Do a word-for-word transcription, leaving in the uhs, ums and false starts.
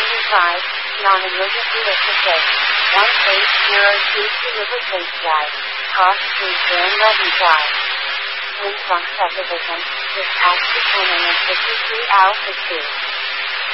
five, non-emergency assisted. one eight zero two to River Place Drive, Cross Street, Grand Levy Drive. Wind from Subdivision, dispatch to ten a m fifty-three Alpha two.